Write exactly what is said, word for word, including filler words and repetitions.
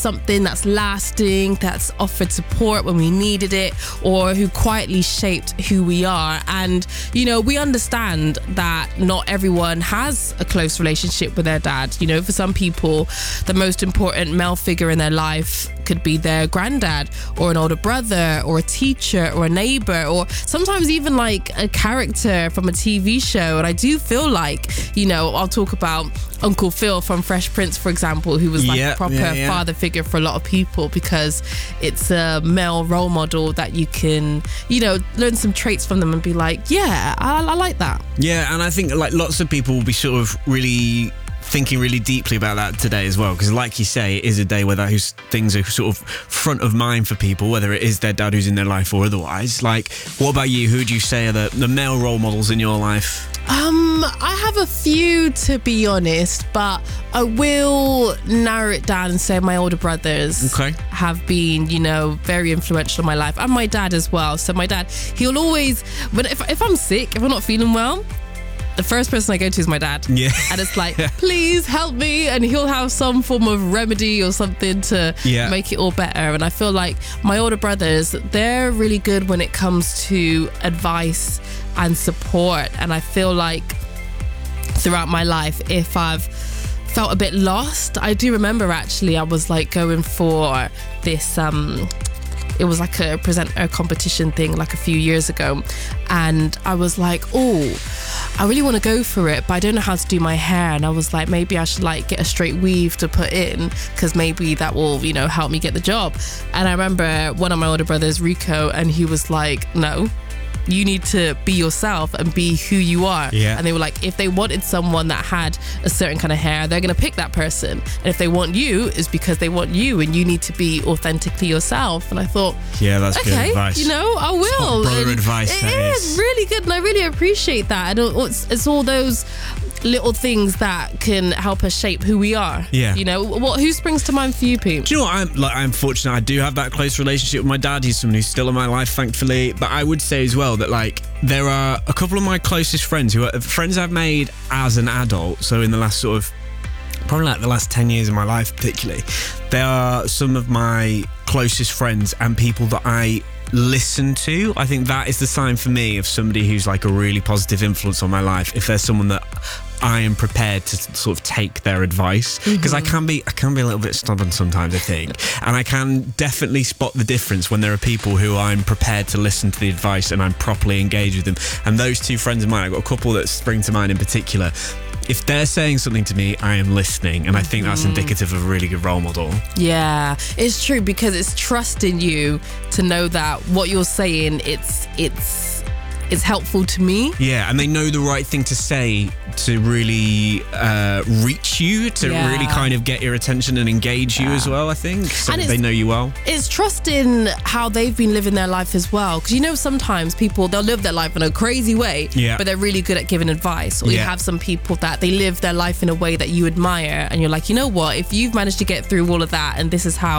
something that's lasting, that's offered support when we needed it, or who quietly shaped who we are. And, you know, we understand that not everyone has a close relationship with their dad. You know, for some people, the most important male figure in their life could be their granddad or an older brother or a teacher or a neighbor, or sometimes even like a character from a T V show. And I do feel like, you know, I'll talk about Uncle Phil from Fresh Prince, for example, who was like yeah, a proper yeah, yeah. father figure for a lot of people, because it's a male role model that you can, you know, learn some traits from them and be like, yeah, I, I like that. Yeah, and I think like lots of people will be sort of really thinking really deeply about that today as well, because like you say, it is a day where those things are sort of front of mind for people, whether it is their dad who's in their life or otherwise. Like, what about you? Who would you say are the, the male role models in your life? Um, I have a few, to be honest, but I will narrow it down and say my older brothers Okay. have been, you know, very influential in my life, and my dad as well. So my dad, he'll always, when if, if I'm sick, if I'm not feeling well, the first person I go to is my dad. Yeah. And it's like, please help me. And he'll have some form of remedy or something to Yeah. make it all better. And I feel like my older brothers, they're really good when it comes to advice and support. And I feel like throughout my life, if I've felt a bit lost, I do remember actually I was like going for this um it was like a presenter competition thing like a few years ago, and I was like, oh, I really want to go for it, but I don't know how to do my hair. And I was like, maybe I should like get a straight weave to put in, because maybe that will, you know, help me get the job. And I remember one of my older brothers, Rico, and he was like, no, you need to be yourself and be who you are. Yeah. And they were like, if they wanted someone that had a certain kind of hair, they're going to pick that person. And if they want you, it's because they want you, and you need to be authentically yourself. And I thought, Yeah, that's good okay, advice. you know, I will. Top brother And advice, It that is is. really good, and I really appreciate that. And it's, it's all those little things that can help us shape who we are. Yeah. You know, what? Who springs to mind for you, Pete? Do you know what? I'm like I'm fortunate. I do have that close relationship with my dad. He's someone who's still in my life, thankfully. But I would say as well that like there are a couple of my closest friends who are friends I've made as an adult. So in the last sort of probably like the last ten years of my life, particularly, they are some of my closest friends and people that I listen to. I think that is the sign for me of somebody who's like a really positive influence on my life. If there's someone that I am prepared to sort of take their advice, because mm-hmm. I can be I can be a little bit stubborn sometimes, I think, and I can definitely spot the difference when there are people who I'm prepared to listen to the advice and I'm properly engaged with them. And those two friends of mine, I've got a couple that spring to mind in particular. If they're saying something to me, I am listening, and I think that's indicative of a really good role model. Yeah, it's true, because it's trusting you to know that what you're saying, it's it's it's helpful to me. Yeah, and they know the right thing to say to really uh, reach you, to Yeah. really kind of get your attention and engage you Yeah. as well, I think. So And they it's- know you well. It's trusting how they've been living their life as well. Because you know, sometimes people, they'll live their life in a crazy way, Yeah. but they're really good at giving advice. Or you Yeah. have some people that they live their life in a way that you admire, and you're like, you know what, if you've managed to get through all of that and this is how